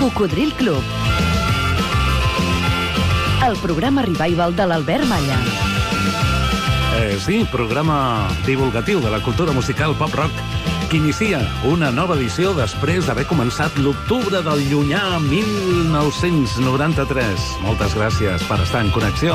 Cocodril Club. El programa revival de l'Albert Malla. Sí, programa divulgatiu de la cultura musical pop-rock que inicia una nova edició després d'haver començat l'octubre del llunyà 1993. Moltes gràcies per estar en connexió.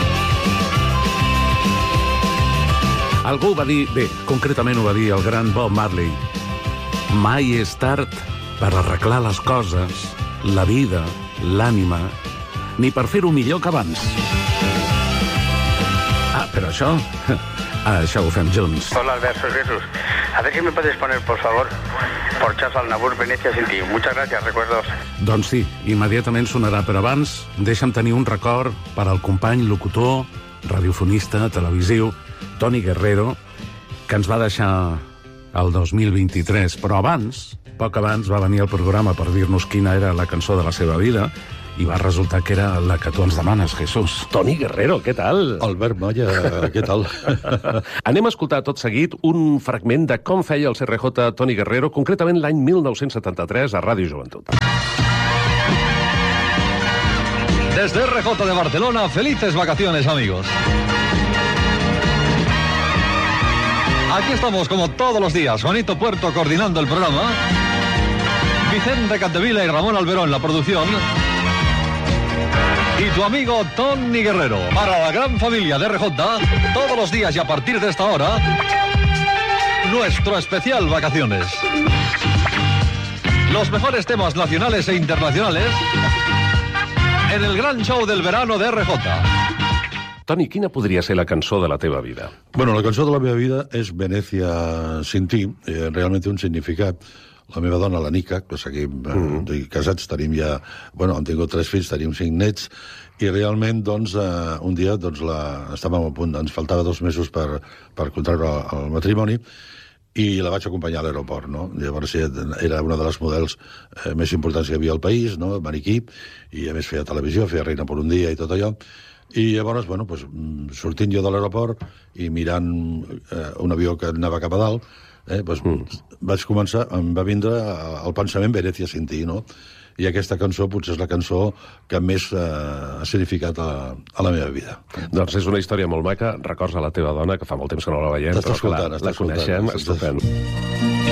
Algú va dir, bé, concretament ho va dir el gran Bob Marley, mai és tard per arreglar les coses, la vida, l'ànima, ni per fer-ho millor que abans. Pero això ho fem junts. Hola, Albert, soy Jesús. A ver si me puedes poner, por favor, por Chas al Nabur, Venecia sin ti. Muchas gracias, recuerdos. Doncs sí, immediatament sonarà, però abans deixa'm tenir un record per al company locutor, radiofonista, televisiu, Toni Guerrero, que ens va deixar el 2023. Però abans, poc abans, va venir al programa per dir-nos quina era la cançó de la seva vida, i va resultar que era la que tu ens demanes, Jesús. Toni Guerrero, què tal? Albert Malla, què tal? Anem a escoltar tot seguit un fragment de com feia el CRJ Toni Guerrero, concretament l'any 1973 a Ràdio Joventut. Desde RJ de Barcelona, felices vacaciones, amigos. Aquí estamos, como todos los días, Juanito Puerto coordinando el programa, Vicente Capdevila y Ramón Alberón la producción, y tu amigo Toni Guerrero. Para la gran familia de RJ, todos los días y a partir de esta hora, nuestro especial vacaciones. Los mejores temas nacionales e internacionales en el gran show del verano de RJ. Toni, quina podria ser la cançó de la teva vida? Bueno, la cançó de la meva vida és Venecia sin ti. Realment té un significat. La meva dona, la Nica, que seguim casats, tenim ja... Bueno, hem tingut 3 fills, tenim 5 nets, i realment, doncs, un dia, doncs, estàvem a punt, ens faltava 2 mesos per contraure el matrimoni, i la vaig acompanyar a l'aeroport, no? Llavors era una de les models més importants que hi havia al país, no? Maniquí, i a més feia televisió, feia Reina per un dia i tot allò. I llavors, bueno, pues, sortint jo de l'aeroport i mirant un avió que anava cap a dalt, vaig començar, em va vindre el pensament Venecia sin ti, no? I aquesta cançó potser és la cançó que més ha significat a la meva vida. Doncs és una història molt maca, records a la teva dona, que fa molt temps que no la veiem, però clar, la coneixem, estupend.